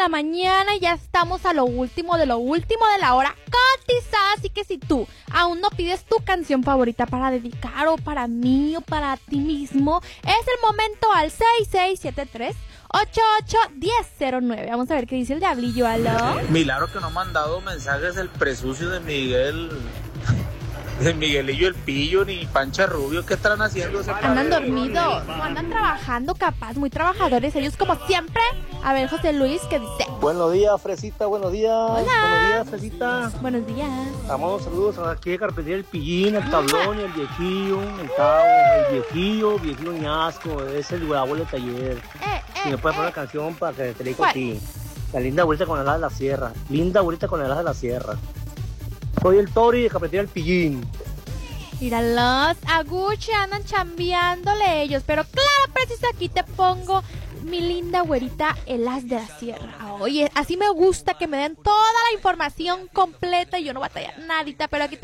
la mañana y ya estamos a lo último de la hora cotizada. Así que si tú aún no pides tu canción favorita para dedicar o para mí o para ti mismo, es el momento al 6673-881009. Vamos a ver qué dice el diablillo. ¿Aló? Milagro que no me han dado mensajes el presucio de Miguel, de Miguelillo el Pillo ni Pancha Rubio. ¿Qué estarán haciendo? Andan dormidos, no andan trabajando, capaz, muy trabajadores ellos como siempre. A ver, José Luis, ¿qué dice? Buenos días, Fresita, buenos días. Hola. Buenos días, Fresita. Buenos días. Damos saludos aquí de Carpintería El Pillín, el Tablón y el Viejillo, el Tavo, el Viejillo Ñasco, es el abuelo del taller. Si me puedes poner una canción para que te diga a ti. La linda abuelita con el ala de la sierra. Linda abuelita con el ala de la sierra. Soy el Tori de Carpintería El Pillín. Míralos, a Gucci andan chambeándole ellos, pero claro, preciso aquí te pongo mi linda güerita, el as de la sierra. Oye, así me gusta que me den toda la información completa y yo no batallar nadita, pero aquí te